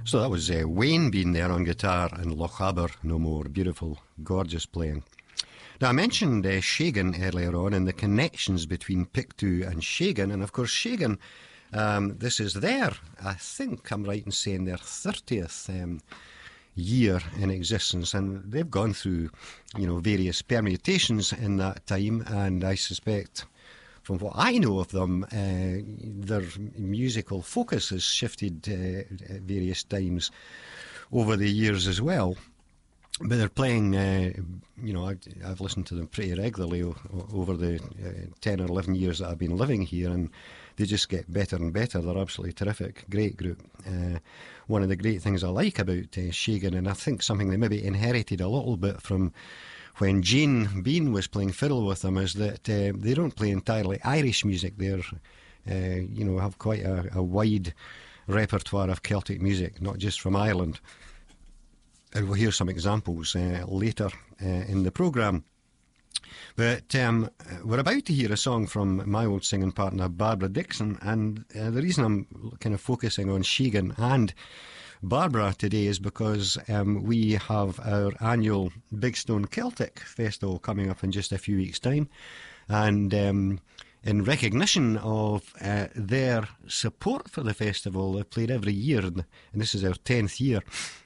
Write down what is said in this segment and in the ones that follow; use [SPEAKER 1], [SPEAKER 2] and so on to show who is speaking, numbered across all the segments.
[SPEAKER 1] So that was Wayne Bean there on guitar and Lochaber No More. Beautiful, gorgeous playing. Now, I mentioned Shagan earlier on and the connections between Pictou and Shagan. And, of course, Shagan, this is their, I think I'm right in saying, their 30th year in existence. And they've gone through, various permutations in that time. And I suspect, from what I know of them, their musical focus has shifted at various times over the years as well. But they're playing, I've listened to them pretty regularly over the 10 or 11 years that I've been living here, and they just get better and better. They're absolutely terrific. Great group. One of the great things I like about Shagan, and I think something they maybe inherited a little bit from when Gene Bean was playing fiddle with them, is that they don't play entirely Irish music. They're, have quite a wide repertoire of Celtic music, not just from Ireland. And we'll hear some examples later in the programme. But we're about to hear a song from my old singing partner, Barbara Dickson, and the reason I'm kind of focusing on Shagan and Barbara today is because we have our annual Big Stone Celtic Festival coming up in just a few weeks' time. And in recognition of their support for the festival, they've played every year, and this is our 10th year.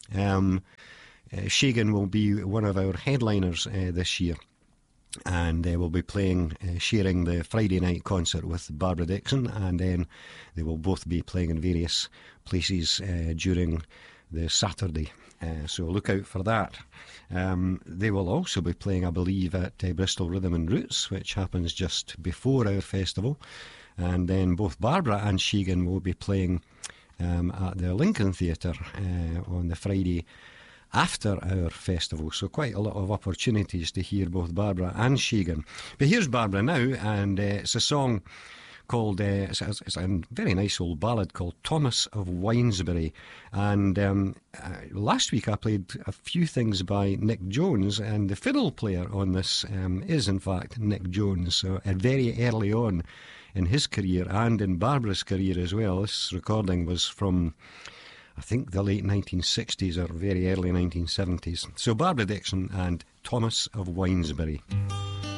[SPEAKER 1] Shagan will be one of our headliners this year. And we'll be playing, sharing the Friday night concert with Barbara Dickson, and then they will both be playing in various places during the Saturday. So look out for that. They will also be playing, I believe, at Bristol Rhythm and Roots, which happens just before our festival. And then both Barbara and Shagan will be playing at the Lincoln Theatre on the Friday after our festival, so quite a lot of opportunities to hear both Barbara and Shagan. But here's Barbara now, and it's a song called, it's a very nice old ballad called Thomas of Winesbury. And last week I played a few things by Nick Jones, and the fiddle player on this is in fact Nick Jones, so very early on in his career and in Barbara's career as well. This recording was from, I think, the late 1960s or very early 1970s. So Barbara Dickson and Thomas of Winesbury.